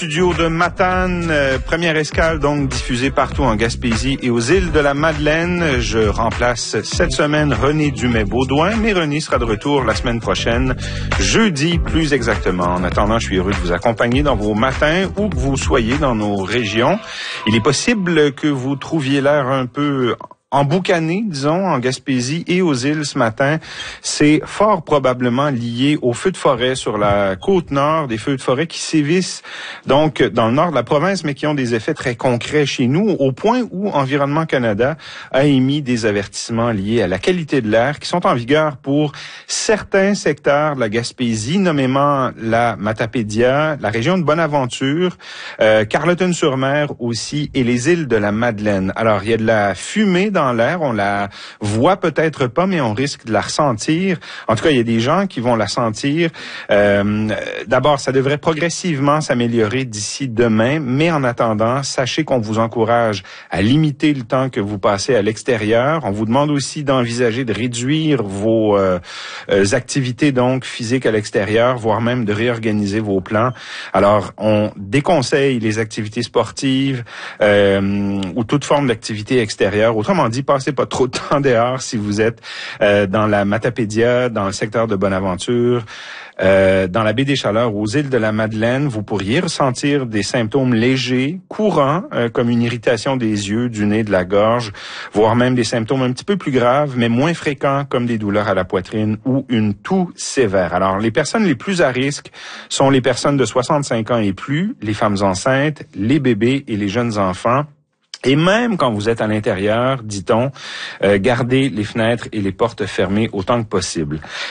Studio de Matane, première escale donc diffusée partout en Gaspésie et aux îles de la Madeleine. Je remplace cette semaine René Dumais-Baudouin, mais René sera de retour la semaine prochaine, jeudi plus exactement. En attendant, je suis heureux de vous accompagner dans vos matins où que vous soyez dans nos régions. Il est possible que vous trouviez l'air un peu emboucané, disons, en Gaspésie et aux îles ce matin. C'est fort probablement lié aux feux de forêt sur la côte nord, des feux de forêt qui sévissent donc dans le nord de la province, mais qui ont des effets très concrets chez nous, au point où Environnement Canada a émis des avertissements liés à la qualité de l'air qui sont en vigueur pour certains secteurs de la Gaspésie, nommément la Matapédia, la région de Bonaventure, Carleton-sur-Mer aussi, et les îles de la Madeleine. Alors, il y a de la fumée dans l'air, on la voit peut-être pas, mais on risque de la ressentir. En tout cas, il y a des gens qui vont la sentir. D'abord, ça devrait progressivement s'améliorer d'ici demain, mais en attendant, sachez qu'on vous encourage à limiter le temps que vous passez à l'extérieur. On vous demande aussi d'envisager de réduire vos activités donc physiques à l'extérieur, voire même de réorganiser vos plans. Alors, on déconseille les activités sportives ou toute forme d'activité extérieure. Autrement dit, passez pas trop de temps dehors si vous êtes dans la Matapédia, dans le secteur de Bonaventure, dans la baie des Chaleurs, aux îles de la Madeleine. Vous pourriez ressentir des symptômes légers, courants, comme une irritation des yeux, du nez, de la gorge, voire même des symptômes un petit peu plus graves, mais moins fréquents, comme des douleurs à la poitrine ou une toux sévère. Alors, les personnes les plus à risque sont les personnes de 65 ans et plus, les femmes enceintes, les bébés et les jeunes enfants. Et même quand vous êtes à l'intérieur, dit-on, gardez les fenêtres et les portes fermées autant que possible.